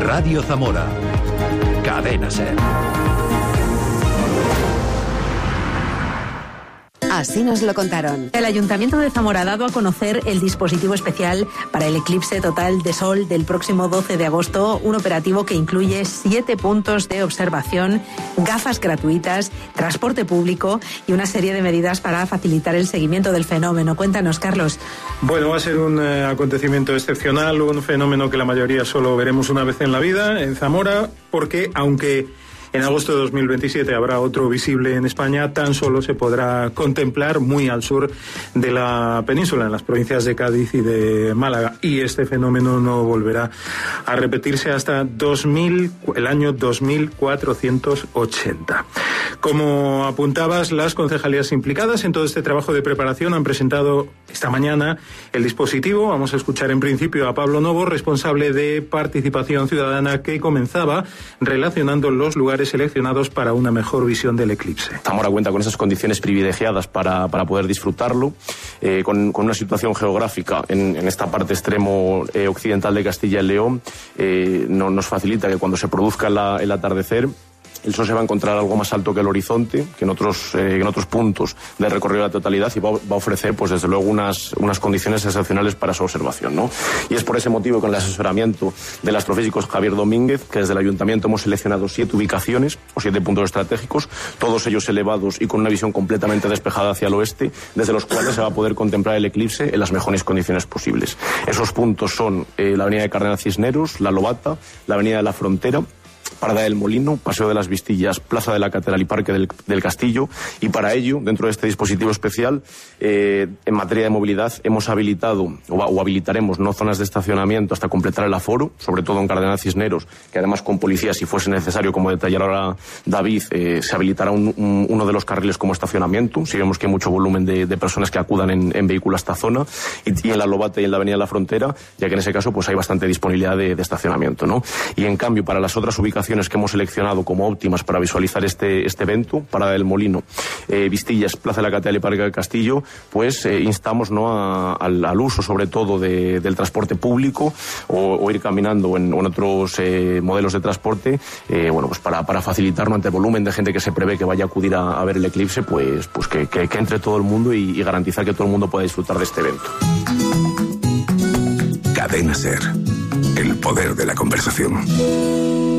Radio Zamora. Cadena SER. Así nos lo contaron. El Ayuntamiento de Zamora ha dado a conocer el dispositivo especial para el eclipse total de sol del próximo 12 de agosto, un operativo que incluye 7 puntos de observación, gafas gratuitas, transporte público y una serie de medidas para facilitar el seguimiento del fenómeno. Cuéntanos, Carlos. Bueno, va a ser un acontecimiento excepcional, un fenómeno que la mayoría solo veremos una vez en la vida en Zamora, porque aunque en agosto de 2027 habrá otro visible en España, tan solo se podrá contemplar muy al sur de la península, en las provincias de Cádiz y de Málaga. Y este fenómeno no volverá a repetirse hasta el año 2480. Como apuntabas, las concejalías implicadas en todo este trabajo de preparación han presentado esta mañana el dispositivo. Vamos a escuchar en principio a Pablo Novo, responsable de Participación Ciudadana, que comenzaba relacionando los lugares seleccionados para una mejor visión del eclipse. Zamora cuenta con esas condiciones privilegiadas para poder disfrutarlo, con una situación geográfica en esta parte extremo occidental de Castilla y León, nos facilita que cuando se produzca el atardecer, el sol se va a encontrar algo más alto que el horizonte, que en otros puntos del recorrido de la totalidad, y va a ofrecer, pues desde luego, unas condiciones excepcionales para su observación, ¿no? Y es por ese motivo, con el asesoramiento del astrofísico Javier Domínguez, que desde el Ayuntamiento hemos seleccionado 7 ubicaciones o 7 puntos estratégicos, todos ellos elevados y con una visión completamente despejada hacia el oeste, desde los cuales se va a poder contemplar el eclipse en las mejores condiciones posibles. Esos puntos son la avenida de Cardenal Cisneros, la Lobata, la avenida de la Frontera, Parada del Molino, Paseo de las Vistillas, Plaza de la Catedral y Parque del Castillo. Y para ello, dentro de este dispositivo especial, en materia de movilidad, hemos habilitado o habilitaremos zonas de estacionamiento hasta completar el aforo, sobre todo en Cardenal Cisneros, que además con policía, si fuese necesario, como detallará ahora David, se habilitará uno de los carriles como estacionamiento, si vemos que hay mucho volumen de personas que acudan en vehículo a esta zona, y en la Lobata y en la Avenida de la Frontera, ya que en ese caso pues hay bastante disponibilidad de estacionamiento, ¿no? Y en cambio, para las otras ubicaciones que hemos seleccionado como óptimas para visualizar este evento, Parada del Molino, Vistillas, Plaza de la Catedral y Parque del Castillo, pues instamos al uso sobre todo del transporte público o ir caminando en otros modelos de transporte, pues para facilitarnos ante el volumen de gente que se prevé que vaya a acudir a ver el eclipse, pues que entre todo el mundo y garantizar que todo el mundo pueda disfrutar de este evento. Cadena SER, el poder de la conversación.